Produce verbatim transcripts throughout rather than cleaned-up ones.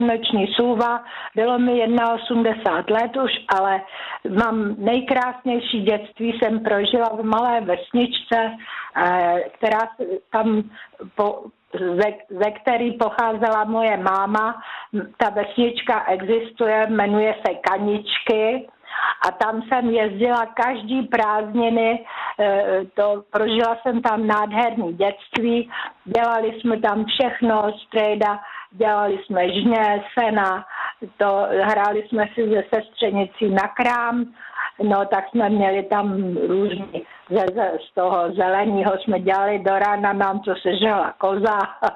noční sůva, bylo mi osmdesát jedna let už, ale mám nejkrásnější dětství, jsem prožila v malé vesničce, která tam, po, ze, ze který pocházela moje máma. Ta vesnička existuje, jmenuje se Kaničky a tam jsem jezdila každý prázdniny, to, prožila jsem tam nádherný dětství, dělali jsme tam všechno, strejda, dělali jsme žně, sena, to, hráli jsme si ze sestřenicí na krám, no tak jsme měli tam různý, ze, ze, z toho zeleného jsme dělali do rána, nám to sežrala koza,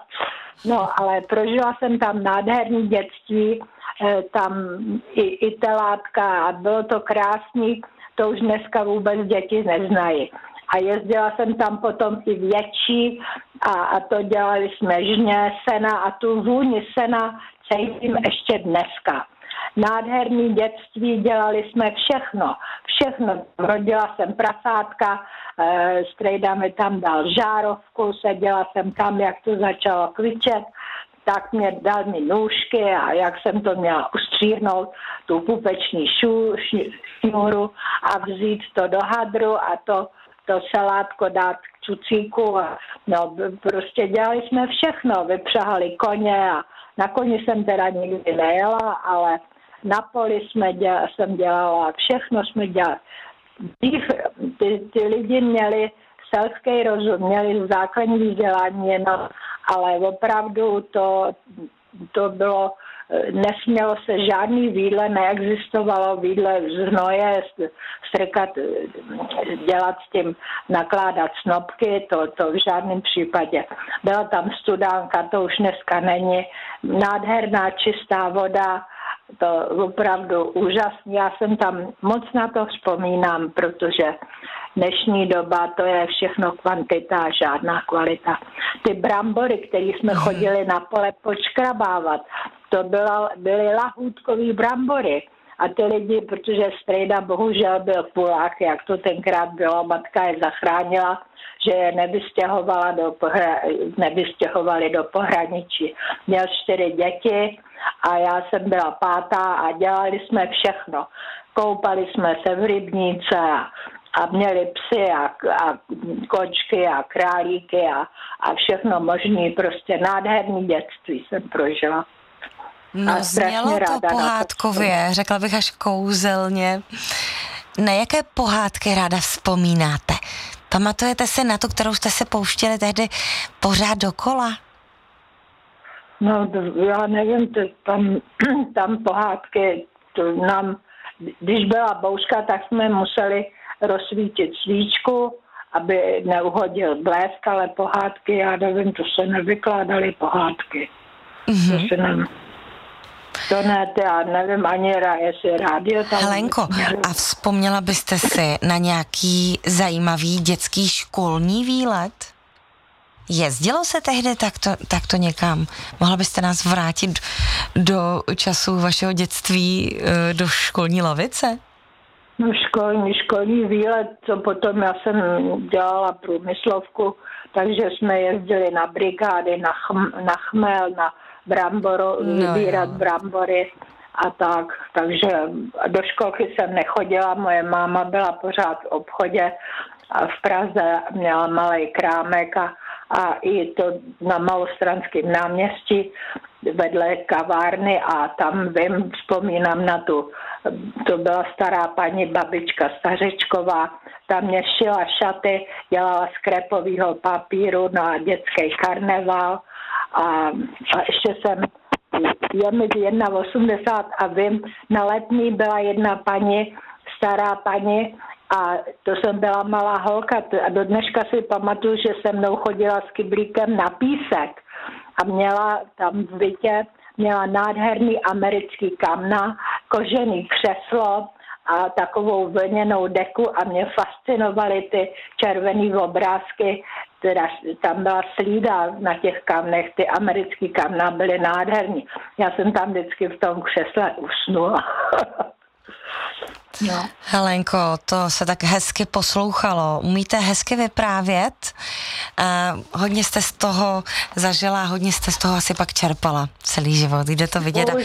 no ale prožila jsem tam nádherný dětství, tam i, i telátka a bylo to krásný, to už dneska vůbec děti neznají. A jezdila jsem tam potom i větší a, a to dělali jsme žně, sena a tu vůni sena cítím ještě dneska. Nádherný dětství, dělali jsme všechno, všechno. Rodila jsem prasátka, e, strejda mi tam dal žárovku, seděla jsem tam, jak to začalo kvičet, tak mě dal mi nůžky a jak jsem to měla ustříhnout, tu pupeční šu, šňůru a vzít to do hadru a to, to salátko dát k cucíku. A, no, prostě dělali jsme všechno, vypřahali koně a na koni jsem teda nikdy nejela, ale na poli jsme dělali, jsem dělala, všechno jsme dělali. Ty, ty, ty lidi měli selský rozum, měli základní vzdělání, jenom, ale opravdu to, to bylo, nesmělo se žádný výdle, neexistovalo výdle z hnoje, strkat, dělat s tím, nakládat snopky, to, to v žádném případě. Byla tam studánka, to už dneska není, nádherná čistá voda, to opravdu úžasný. Já jsem tam moc na to vzpomínám, protože dnešní doba to je všechno kvantita a žádná kvalita. Ty brambory, které jsme chodili na pole počkrabávat, to byla, byly lahůdkový brambory. A ty lidi, protože strejda bohužel byl v Pulách, jak to tenkrát bylo, matka je zachránila, že je nevystěhovala do pohra, nevystěhovali do pohraničí. Měl čtyři děti a já jsem byla pátá a dělali jsme všechno. Koupali jsme se v rybníce a, a měli psy a, a kočky a králíky a, a všechno možný. Prostě nádherný dětství jsem prožila. No, znělo to pohádkově, řekla bych až kouzelně. Na jaké pohádky ráda vzpomínáte? Pamatujete si na tu, kterou jste se pouštěli tehdy pořád dokola? No, já nevím, to, tam, tam pohádky, to nám, když byla bouřka, tak jsme museli rozsvítit svíčku, aby neuhodil blesk, ale pohádky, já nevím, to se nevykládaly pohádky. Mm-hmm. To se ne... To ne, já nevím ani, jestli rádio tam... Helenko, a vzpomněla byste si na nějaký zajímavý dětský školní výlet? Jezdilo se tehdy takto, takto někam? Mohla byste nás vrátit do času vašeho dětství do školní lavice? No školní, školní výlet, co potom já jsem dělala průmyslovku, takže jsme jezdili na brigády, na, chm, na chmel, na bramboro, no, vybírat jo. brambory a tak. Takže do školky jsem nechodila, moje máma byla pořád v obchodě a v Praze měla malý krámek a, a i to na Malostranském náměstí vedle kavárny a tam vím, vzpomínám na tu, to byla stará paní babička Stařečková, tam mě šila šaty, dělala z krepového papíru na dětský karneval a, a ještě jsem, je mi osmdesát jedna a vím, na Letný byla jedna paní, stará paní, a to jsem byla malá holka a do dneška si pamatuju, že se mnou chodila s kyblíkem na písek a měla tam v bytě, měla nádherný americký kamna, kožený křeslo a takovou vlněnou deku a mě fascinovaly ty červený obrázky, teda tam byla slída na těch kamnech, ty americký kamna byly nádherný. Já jsem tam vždycky v tom křesle usnula. No. Helenko, to se tak hezky poslouchalo. Umíte hezky vyprávět. Uh, hodně jste z toho zažila, hodně jste z toho asi pak čerpala celý život. Jde to vidět.